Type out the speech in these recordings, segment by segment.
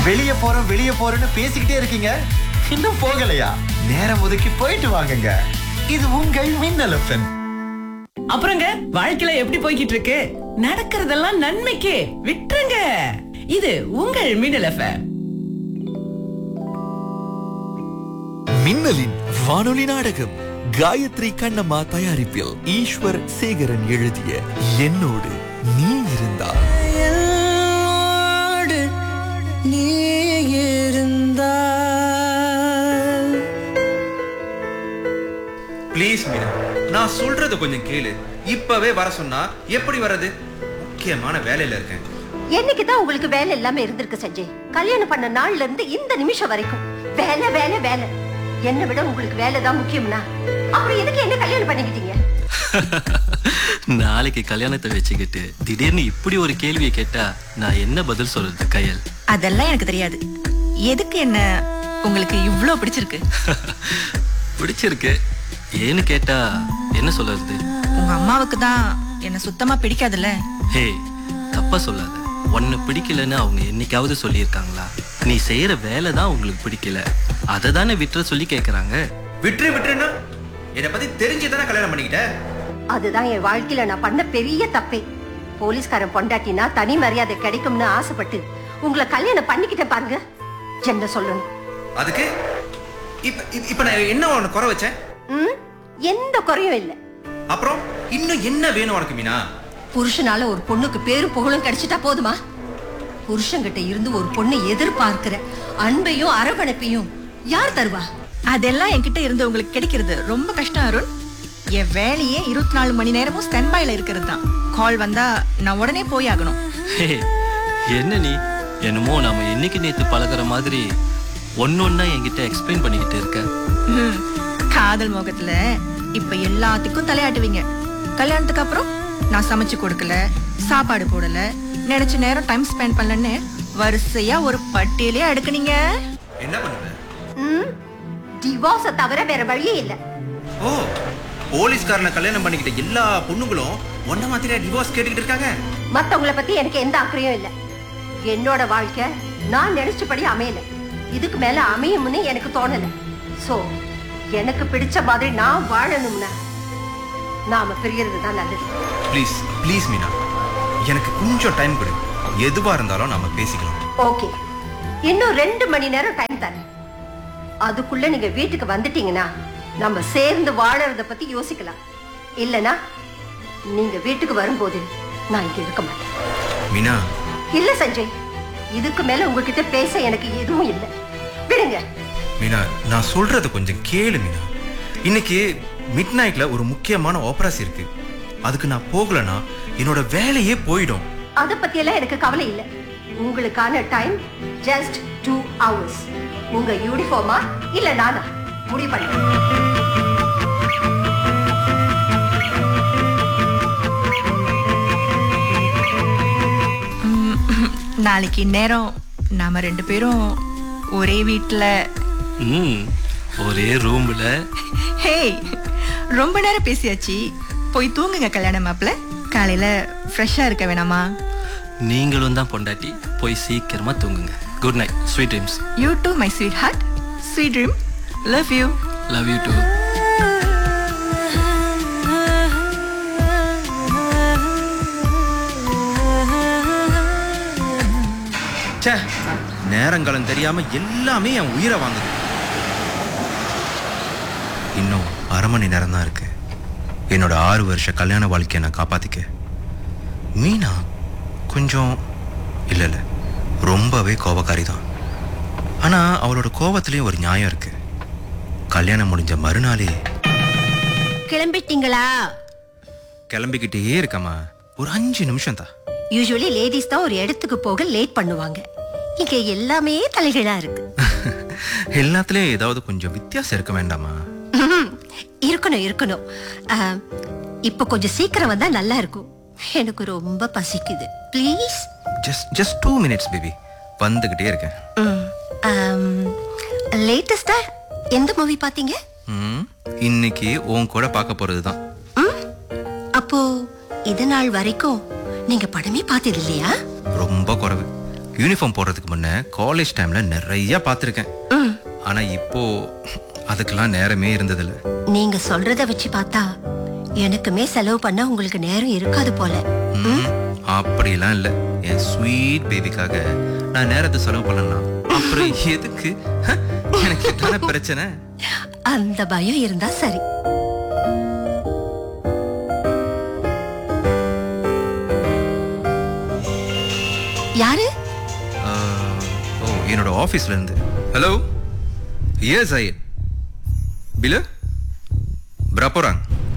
வெளிய போறேன்னு பேசிக்கிட்டே இருக்கீங்க, இன்னும் போகலையா? நேரம் ஒதுக்கி போயிட்டு வாங்குங்க. இது உங்கள் மின்னல் எஃப்எம். அப்புறங்க வாழ்க்கையில எப்படி போய்கிட்டு இருக்கு? நடக்கிறதெல்லாம் நன்மைக்கு விட்டுருங்க. இது உங்கள் மின்னல் எஃப்எம். மின்னலின் வானொலி நாடகம் காயத்ரி கண்ணம்மா தயாரிப்பில் ஈஸ்வர் சேகரன் எழுதிய என்னோடு நீ இருந்தால். நீ இருந்தால். ப்ளீஸ் மீனா, நான் சொல்றது கொஞ்சம் கேளு. இப்பவே வர சொன்னா எப்படி வர்றது? முக்கியமான வேலையில இருக்கேன். என்னைக்கு தான் உங்களுக்கு வேலை இல்லாம இருந்திருக்கு சஞ்சய்? கல்யாணம் பண்ண நாள்ல இருந்து இந்த நிமிஷம் வரைக்கும் வேலை வேலை வேலை. என்னை விட உங்களுக்கு வேலை தான் முக்கியம்னா அப்புறம் எதுக்கு என்ன கல்யாணம் பண்ணிக்கிட்டீங்க? நாளைக்கு கல்யாணத்தை வச்சுக்கிட்டு திடீர்னு இப்படி ஒரு கேள்வியை கேட்டா நான் என்ன பதில் சொல்றது கயல்? அதெல்லாம் எனக்கு தெரியாது. எதுக்கு என்ன உங்களுக்கு இவ்ளோ பிடிச்சிருக்கு? பிடிச்சிருக்கு ஏன்னு கேட்டா என்ன சொல்றது? உங்க அம்மாவுக்கு தான் என்ன சுத்தமா பிடிக்காதுல்ல. ஹே, தப்பா சொல்லாத. உன்னை பிடிக்கலன்னு அவங்க என்னைக்காவது சொல்லியிருக்காங்களா? நீ செய்யற வேலை தான் உங்களுக்கு பிடிக்கல, அதை தானே விட்டுற சொல்லி கேக்குறாங்க. விட்டுருன்னா என்னை பத்தி தெரிஞ்சுதானே கல்யாணம் பண்ணிக்கிட்ட? அதுதான் என் வாழ்க்கையில நான் பண்ண பெரிய தப்பே. போலீஸ்காரன் பொண்டாட்டினா தனி மரியாதை கிடைக்கும்னு ஆசைப்பட்டு உங்களை கல்யாணம் பண்ணிக்கிட்ட பாருங்க. என்ன சொல்லணும் அதுக்கு? இப்ப நான் என்ன உனக்கு குறை வச்சேன்? எந்த குறையும் இல்ல. அப்புறம் இன்னும் என்ன வேணும் உனக்கு மீனா? புருஷனால ஒரு பொண்ணுக்கு பேரு புகழும் கிடைச்சிட்டா போதுமா? புருஷன்கிட்ட இருந்து ஒரு பொண்ணை எதிர்பார்க்கிற அன்பையும் அரவணைப்பையும் யார் தருவா? அதெல்லாம் என்கிட்ட இருந்து உங்களுக்கு கிடைக்கிறது ரொம்ப கஷ்டம் அருண். என் வேலையே 24 மணி நேரமும் ஸ்டாண்ட் பைல இருக்கிறது தான். கால் வந்தா நான் உடனே போய் ஆகணும். என்ன நீ என்னமோ நாம என்னைக்கு நேத்து பழகுற மாதிரி ஒன்னொன்னா என்கிட்ட எக்ஸ்பிளைன் பண்ணிக்கிட்டு இருக்க. காதல் மோகத்துல இப்ப எல்லாத்துக்கும் தலையாட்டுவீங்க. கல்யாணத்துக்கு அப்புறம் நான் சமைச்சு கொடுக்கல, சாப்பாடு போடல, நினைச்ச நேரம் டைம் ஸ்பெண்ட் பண்ணலன்னு வரிசையா ஒரு பட்டியலே அடுக்குனீங்க. என்ன பண்ணுவ? டிவோர்ஸ தவிர வேற வழியே இல்ல. ஓ, போலீஸ்காரனை கல்யாணம் பண்ணிக்கிட்ட எல்லா பொண்ணுங்களும் ஒன்ன மாதிரியா டிவோர்ஸ் கேட்டுக்கிட்டு இருக்காங்க? மத்தவங்கள பத்தி எனக்கு எந்த அக்கறையும் இல்ல. என்னோட வாழ்க்கை நான் நினைச்சபடி அமையல, இதுக்கு மேல அமையும்னு எனக்கு தோணல. சோ எனக்கு பிடிச்ச மாதிரி நான் வாழணும்னா நாம பிரியறது தான் நல்லது. ப்ளீஸ் ப்ளீஸ் மீனா, எனக்கு கொஞ்சம் டைம் கொடு. எதுவா இருந்தாலும் நாம பேசிக்கலாம். ஓகே, இன்னும் 2 மணி நேரம் டைம் தரேன். அதுக்குள்ள நீங்க வீட்டுக்கு வந்துட்டீங்கன்னா நம்ம சேர்ந்து வாழறத பத்தி யோசிக்கலாம். இல்லனா நீங்க வீட்டுக்கு வரும்போது நான் இங்க இருக்க மாட்டேன். மீனா. இல்ல சஞ்சய், இதுக்கு மேல உங்ககிட்ட பேச எனக்கு எதுவும் இல்ல. விடுங்க. மீனா, நான் சொல்றது கொஞ்சம் கேளு மீனா. இன்னைக்கு மிட் நைட்ல ஒரு முக்கியமான ஆபரேஷன் இருக்கு. அதுக்கு நான் போகலனா என்னோட வேலையே போயிடும். அத பத்தி எல்லாம் எனக்கு கவலை இல்ல. உங்களுக்கான டைம் just 2 hours. உங்க யூனிஃபார்மா இல்ல நானா முடிவு பண்ணுங்க. நாளைக்கு நேரம் நாம 2 பேரும் ஒரே வீட்டுல, ஒரே ரூம்ல. ஹே, ரொம்ப நேரம் பேசியாச்சு. போய் தூங்குங்க கல்யாண மாப்பிள்ள. காலையில ஃப்ரெஷ்ஷா இருக்க வேணாமா? நீங்களும் தான் பொண்டாட்டி, போய் சீக்கிரமா தூங்குங்க. Good night, sweet dreams. You too my sweetheart. Sweet dream. Love you. Love you too. ச்சே, நேரங்காலம் தெரியாம எல்லாமே என் உயிரை வாங்குது. இன்னும் 1/2 மணி நேரம் தான் இருக்கு என்னோட 6 வருஷ கல்யாண வாழ்க்கையை நான் காப்பாத்திக்க. மீனா கொஞ்சம் இல்ல ரொம்பவே கோபக்காரி தான். ஆனா அவளோட கோபத்திலயும் ஒரு நியாயம் இருக்கு. கல்யாணம் முடிஞ்ச மறுநாளே கிளம்பிட்டீங்களா? கிளம்பிக்கிட்டே இருக்கமா, ஒரு 5 நிமிஷம் தான். யூசுவலி லேடிஸ் தான் ஒரு இடத்துக்கு போக லேட் பண்ணுவாங்க. இங்க எல்லாமே தலைகீழா இருக்கு. எல்லாத்துலயும் ஏதாவது கொஞ்சம் வித்தியாசம் இருக்க வேண்டாமா? இருக்கணும் இருக்கணும். இப்ப கொஞ்சம் சீக்கிரம் வந்தா நல்லா இருக்கும். எனக்கு ரொம்ப பசிக்குது. ப்ளீஸ். just 2 minutes பேபி, வந்துகிட்டே இருக்கேன். லேட்டஸ்டா எந்த மூவி பாத்தீங்க? இன்னைக்கு உன் கூட பார்க்க போறதுதான். அப்போ இது நாள் வரைக்கும் நீங்க படமே பார்த்தது இல்லையா? ரொம்ப குறைவு. யூனிஃபார்ம் போடுறதுக்கு முன்ன காலேஜ் டைம்ல நிறைய பார்த்திருக்கேன். ஆனா இப்போ அதுக்கெல்லாம் நேரமே இருந்ததில்ல. நீங்க சொல்றத வச்சு பார்த்தா எனக்குமே செலவு பண்ண உங்களுக்கு நேரம் இருக்காது போல. அப்படிலாம் இல்ல. என் ஸ்வீட் பேபிக்காக நான் நேரத்தை செலவு பண்ணலாம். அப்புறம் எதுக்கு? எனக்கு தானே பிரச்சனை. அந்த பயம் இருந்தா சரி. யாரு? என்னோட ஆபீஸ்ல இருந்து. ஹலோ. எஸ் ஐ. Bila? Berapa orang?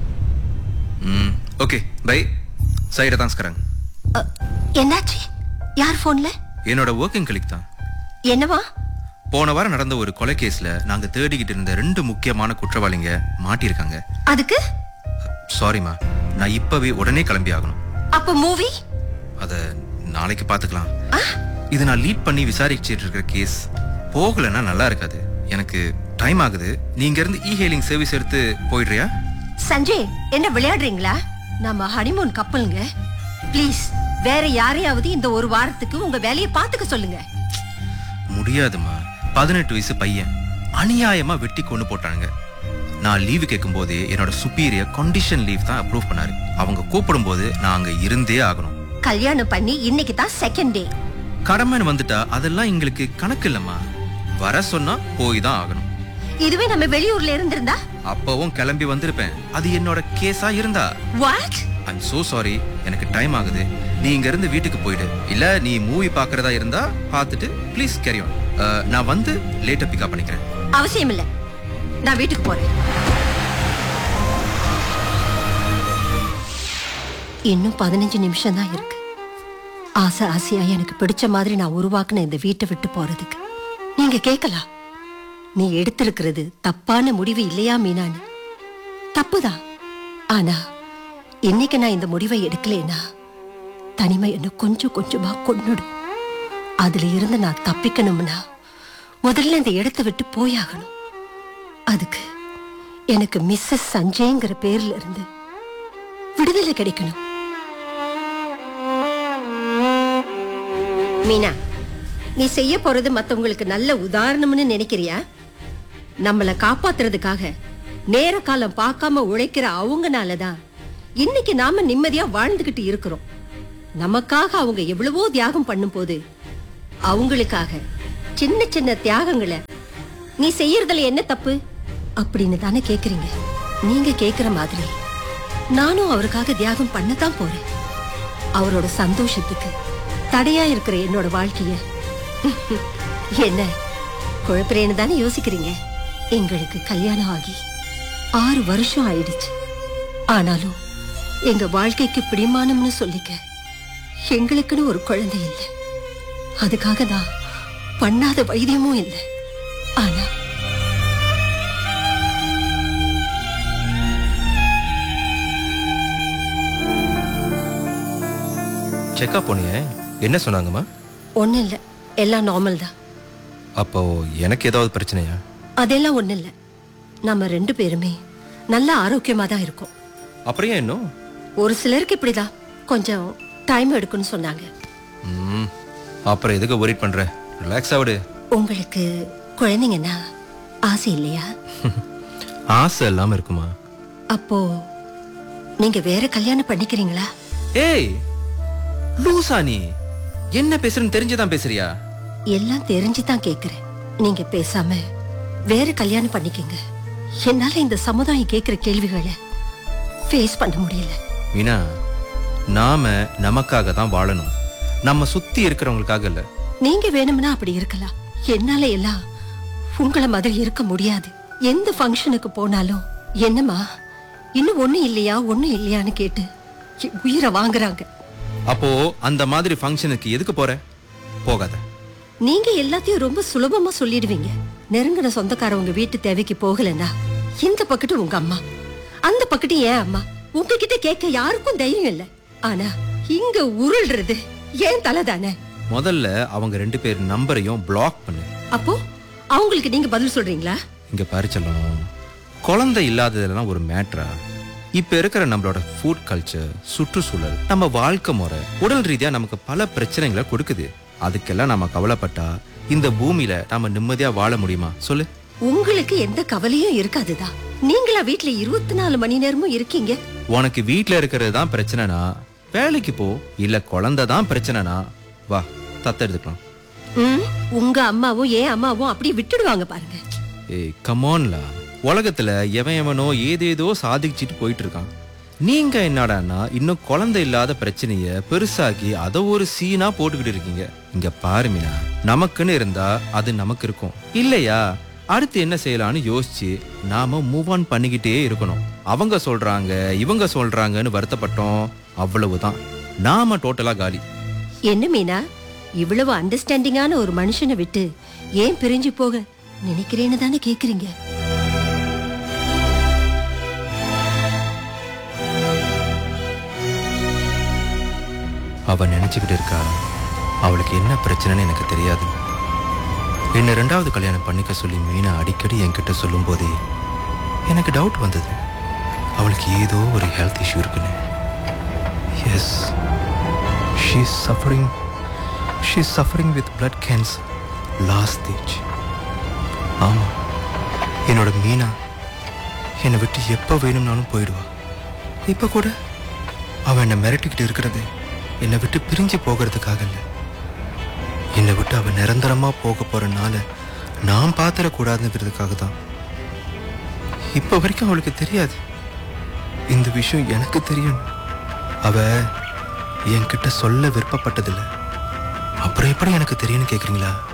Okay, baik. Saya datang sekarang. என்னாச்சு? யார் போன்ல? என்னோட ஒர்க்கிங் கலீக் தான். என்னவா? போன வாரம் நடந்த ஒரு கொலை கேஸ்ல நாங்க தேடிக்கிட்டு இருந்த 2 முக்கியமான குற்றவாளிங்க மாட்டியிருக்காங்க. அதுக்கு? சாரிமா, நான் இப்பவே உடனே கிளம்பி ஆகணும். அப்ப மூவி? அத நாளைக்கு பாத்துக்கலாம். இது நான் லீட் பண்ணி விசாரிச்சிட்டு இருக்கிற கேஸ். போகலன்னா நல்லா இருக்காது. எனக்கு டைம் ஆகுது. நீங்க இருந்து இ-ஹெயிலிங் சர்வீஸ் எடுத்து போயிடுறியா? சஞ்சய், என்ன விளையாடுறீங்களா? நம்ம ஹனிமூன் கப்பலுங்க. ப்ளீஸ் வேற யாரையாவது இந்த ஒரு வாரத்துக்கு உங்க வேலையை பாத்துக்க சொல்லுங்க. முடியாதுமா. 18 வயசு பையன் அநியாயமா வெட்டி கொண்டு போட்டாங்க. நான் லீவு கேட்கும் போதே என்னோட சுப்பீரியர் கண்டிஷன் லீவ் தான் அப்ரூவ் பண்ணாரு. அவங்க கூப்பிடும் போது நான் அங்க இருந்தே ஆகணும். கல்யாணம் பண்ணி இன்னைக்கு தான் செகண்ட் டே. கடமைன்னு வந்துட்டா அதெல்லாம் எங்களுக்கு கணக்கு இல்லம்மா. வர சொன்னா போய் தான் ஆகணும். இதுவே நம்ம வெளியூர்ல இருந்திருந்தா அப்பவும் கிளம்பி வந்திருப்பேன். அது என்னோட கேஸா இருந்தா. What? I'm so sorry. எனக்கு டைம் ஆகுது. நீ இங்க இருந்து வீட்டுக்கு போயிடு. இல்ல நீ மூவி பாக்குறதா இருந்தா பாத்துட்டு ப்ளீஸ் கேரி ஆன். நான் வந்து லேட்டா பிக்கப் பண்ணிக்கிறேன். அவசியம் இல்ல, நான் வீட்டுக்கு போறேன். இன்னும் 15 நிமிஷம் தான் இருக்கு. ஆசை ஆசையா எனக்கு பிடிச்ச மாதிரி நான் உருவாக்குன இந்த வீட்டை விட்டு போறதுக்கு. நீங்க கேட்கலாம், நீ எடுத்திருக்கிறது தப்பான முடிவு இல்லையா மீனான்னு. தப்புதான். ஆனா இன்னைக்கு நான் இந்த முடிவை எடுக்கலைன்னா தனிமை என்ன கொஞ்சம் கொஞ்சமா கொன்னுடும். அதுல இருந்து நான் தப்பிக்கணும்னா முதல்ல இந்த இடத்தை விட்டு போயாகணும். அதுக்கு எனக்கு மிஸ்ஸஸ் சஞ்சய்ங்கிற பேர்ல இருந்து விடுதலை கிடைக்கணும். மீனா, நீ செய்ய போறது மத்தவங்களுக்கு நல்ல உதாரணம்னு நினைக்கிறியா? நம்மள காப்பாத்துறதுக்காக நேர காலம் பார்க்காம உழைக்கிற அவங்கனாலதான் இன்னைக்கு நாம நிம்மதியா வாழ்ந்துகிட்டு இருக்கிறோம். நமக்காக அவங்க எவ்வளவோ தியாகம் பண்ணும் போது அவங்களுக்காக சின்ன சின்ன தியாகங்களை நீ செய்யறதுல என்ன தப்பு அப்படின்னு தானே கேக்குறீங்க. நீங்க கேக்குற மாதிரி நானும் அவருக்காக தியாகம் பண்ணத்தான் போறேன். அவரோட சந்தோஷத்துக்கு தடையா இருக்கிற என்னோட வாழ்க்கைய என்ன குழப்பறேன்னு தானே யோசிக்கிறீங்க. எங்களுக்கு கல்யாணம் ஆகி 6 வருஷம் ஆயிடுச்சு. ஆனாலும் எங்க வாழ்க்கைக்கு பிடிமானம்னு சொல்லிக்க எங்களுக்குன்னு ஒரு குழந்தை இல்லை. அதுக்காக நான் பண்ணாத வைத்தியமும் இல்லை. ஆனா செக்அப் போனியே, என்ன சொன்னாங்கம்மா? ஒண்ணும் இல்ல, எல்லாம் நார்மல் தான். அப்போ எனக்கு ஏதாவது பிரச்சனையா? அதெல்லாம் ஒண்ணும் இல்ல. நம்ம 2 பேருமே நல்ல ஆரோக்கியமா தான் இருக்கோம். அப்புறம் ஏன் இன்னும்? ஒரு சிலருக்கு இப்படிதான் கொஞ்சம் டைம் எடுக்குன்னு சொன்னாங்க. அப்புறம் எதுக்கு worry பண்ற? ரிலாக்ஸ் ஆவிடு. உங்களுக்கு குழந்தைங்கன்னா ஆசை இல்லையா? ஆசை இல்லாம இருக்குமா? அப்போ நீங்க வேற கல்யாணம் பண்ணிக்கிறீங்களா? ஏய் லூசா, நீ என்ன பேசுறன்னு தெரிஞ்சுதான் பேசுறியா? எல்லாம் தெரிஞ்சுதான் கேக்குறேன். நீங்க பேசாம வேற கல்யாணம் பண்ணிக்கங்க. என்னால இந்த சமுதாயம் கேக்குற கேள்விகளை ஃபேஸ் பண்ண முடியல. மீனா, நாம நமக்காக தான் வாழணும், நம்ம சுத்தி இருக்கிறவங்களுக்காக இல்ல. நீங்க வேணும்னா அப்படி இருக்கலாம். என்னால எல்லாம் உங்கள மாதிரி இருக்க முடியாது. எந்த ஃபங்க்ஷனுக்கு போனாலும் என்னமா இன்னும் ஒண்ணு இல்லையான்னு கேட்டு உயிரை வாங்குறாங்க. அப்போ அந்த மாதிரி ஃபங்க்ஷனுக்கு எதுக்கு போற? போகாத. நீங்க எல்லாத்தையும் ரொம்ப சுலபமா சொல்லிடுவீங்க. நெருங்கின சொந்தக்காரவங்க வீட்டு தேவைக்கு போகலன்னா இந்த பக்கத்து உங்க அம்மா, அந்த பக்கத்து ஏன் அம்மா, உங்ககிட்ட கேட்க யாருக்கும் தைரியம் இல்ல. ஆனா இங்க உருள்றது ஏன் தலை தானே. முதல்ல அவங்க 2 பேர் நம்பரையும் பிளாக் பண்ணு. அப்போ அவங்களுக்கு நீங்க பதில் சொல்றீங்களா? இங்க பாரு செல்லம், குழந்தை இல்லாததெல்லாம் ஒரு மேட்ரா? இப்ப இருக்கிற நம்மளோட ஃபுட் கல்ச்சர், சுற்றுச்சூழல், நம்ம வாழ்க்கை முறை உடல் ரீதியா நமக்கு பல பிரச்சனைகளை கொடுக்குது. அதுக்கெல்லாம் நாம கவலைப்பட்டா இந்த பூமியில நாம நிம்மதியா வாழ முடியுமா சொல்லு? உங்களுக்கு எந்த கவலையும் இருக்காதுதான். நீங்களா வீட்ல 24 மணி நேரமும் இருக்கீங்க? உனக்கு வீட்ல இருக்கிறது தான் பிரச்சனைனா வேலைக்கு போ. இல்ல குழந்தை தான் பிரச்சனைனா வா தத்தெடுத்துக்கலாம். உங்க அம்மாவும் என் அம்மாவும் அப்படி விட்டுடுவாங்க பாருங்க. ஏய் கமான்லா, உலகத்துல எவனோ ஏதேதோ சாதிச்சுட்டு போயிட்டு இருக்கான். நீங்க என்னடான்னா இன்னும் குழந்தை இல்லாத பிரச்சனைய பெருசாக்கி அதை ஒரு சீனா போட்டுக்கிட்டு இருக்கீங்க. இங்க பாருமினா, நமக்குன்னு இருந்தா அது நமக்கு இருக்கும் இல்லையா? அடுத்து என்ன செய்யலாம்னு யோசிச்சு நாம மூவ் ஆன் பண்ணிக்கிட்டே இருக்கணும். அவங்க சொல்றாங்க இவங்க சொல்றாங்கன்னு வருத்தப்பட்டோம், அவ்வளவுதான், நாம டோட்டலா காலி. என்ன மீனா, இவ்வளவு அண்டர்ஸ்டாண்டிங்கான ஒரு மனுஷனை விட்டு ஏன் பிரிஞ்சு போக நினைக்கிறேன்னு தானே கேக்குறீங்க? அவ நினைச்சுக்கிட்டு இருக்கா அவளுக்கு என்ன பிரச்சனைன்னு எனக்கு தெரியாது. என்ன 2வது கல்யாணம் பண்ணிக்க சொல்லி மீனா அடிக்கடி என்கிட்ட சொல்லும் போதே எனக்கு டவுட் வந்தது, அவளுக்கு ஏதோ ஒரு ஹெல்த் இஷ்யூ இருக்குன்னு. S, she's suffering with blood cancer last stage. ஆமா, என்னோட மீனா என்னை விட்டு எப்ப வேணும்னாலும் போயிடுவா. இப்ப கூட அவ என்னை மிரட்டிக்கிட்டு இருக்கிறது என்னை விட்டு பிரிஞ்சு போகிறதுக்காக இல்லை, என்னை விட்டு அவ நிரந்தரமா போக போறனால நான் பாத்திரக்கூடாதுங்கிறதுக்காக தான். இப்ப வரைக்கும் அவளுக்கு தெரியாது இந்த விஷயம் எனக்கு தெரியும். அவ என்கிட்ட சொல்ல விருப்பப்பட்டதில்லை. அப்புறம் எப்படி எனக்கு தெரியும்னு கேக்குறீங்களா?